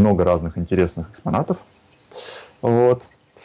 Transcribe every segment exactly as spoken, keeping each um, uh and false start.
много разных интересных экспонатов. Вот.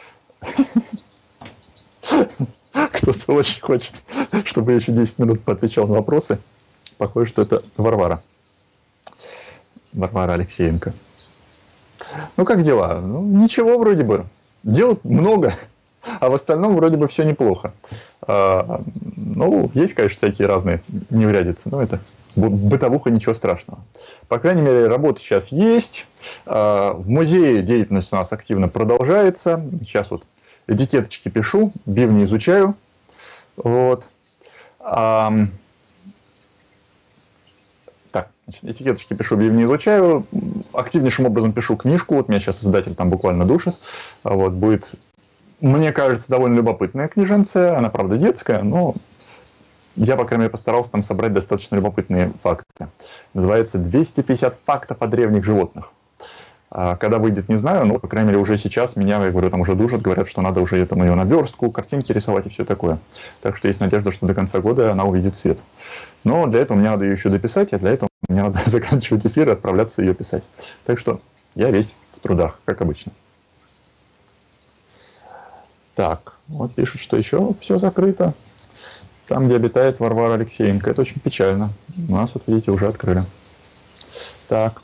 Кто-то очень хочет, чтобы я еще десять минут поотвечал на вопросы. Похоже, что это Варвара. Варвара Алексеенко. Ну, как дела? Ну, ничего вроде бы. Дел много, а в остальном вроде бы все неплохо. А, ну, есть, конечно, всякие разные неурядицы, но это бытовуха, ничего страшного. По крайней мере, работа сейчас есть. А, в музее деятельность у нас активно продолжается. Сейчас вот этикеточки пишу, бивни изучаю. Вот. А, так, значит, этикеточки пишу, бивни изучаю. Активнейшим образом пишу книжку. Вот меня сейчас издатель там буквально душит. Вот, будет, мне кажется, довольно любопытная книженция. Она, правда, детская, но я, по крайней мере, постарался там собрать достаточно любопытные факты. Называется «двести пятьдесят фактов о древних животных». Когда выйдет, не знаю, но, по крайней мере, уже сейчас меня, я говорю, там уже душат, говорят, что надо уже этому ее наверстку, картинки рисовать и все такое. Так что есть надежда, что до конца года она увидит свет. Но для этого мне надо ее еще дописать, а для этого мне надо заканчивать эфир и отправляться ее писать. Так что я весь в трудах, как обычно. Так, вот пишут, что еще все закрыто. Там, где обитает Варвара Алексеенко. Это очень печально. У нас, вот видите, уже открыли. Так.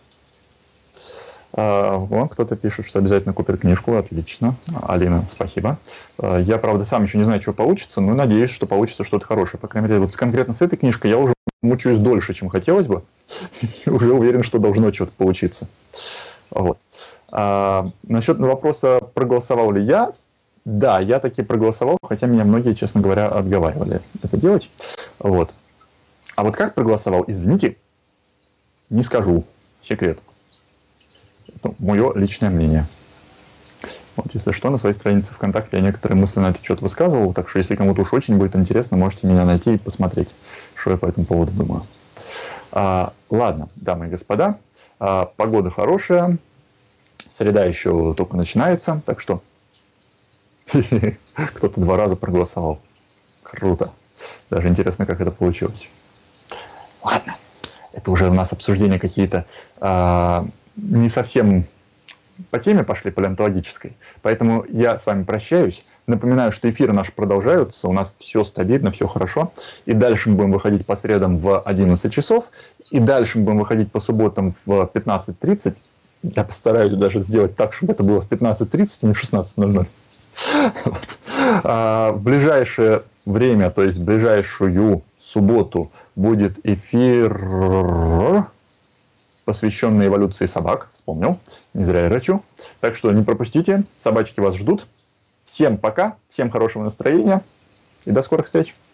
Вон кто-то пишет, что обязательно купит книжку. Отлично. Алина, спасибо. Я, правда, сам еще не знаю, что получится, но надеюсь, что получится что-то хорошее. По крайней мере, вот конкретно с этой книжкой я уже мучаюсь дольше, чем хотелось бы. И уже уверен, что должно что-то получиться. Вот. А, насчет вопроса, проголосовал ли я. Да, я таки проголосовал, хотя меня многие, честно говоря, отговаривали это делать. Вот. А вот как проголосовал, извините, не скажу. Секрет. Это мое личное мнение. Вот, если что, на своей странице ВКонтакте я некоторые мысли на этот счет высказывал, так что если кому-то уж очень будет интересно, можете меня найти и посмотреть, что я по этому поводу думаю. А, ладно, дамы и господа, а, погода хорошая, среда еще только начинается, так что кто-то два раза проголосовал. Круто. Даже интересно, как это получилось. Ладно, это уже у нас обсуждения какие-то а, не совсем по теме пошли, палеонтологической. Поэтому я с вами прощаюсь. Напоминаю, что эфиры наши продолжаются. У нас все стабильно, все хорошо. И дальше мы будем выходить по средам в одиннадцать часов. И дальше мы будем выходить по субботам в пятнадцать тридцать. Я постараюсь даже сделать так, чтобы это было в пятнадцать тридцать, а не в шестнадцать ноль ноль. Вот. А в ближайшее время, то есть в ближайшую субботу, будет эфир, посвященный эволюции собак. Вспомнил, не зря я рычу. Так что не пропустите, собачки вас ждут. Всем пока, всем хорошего настроения и до скорых встреч.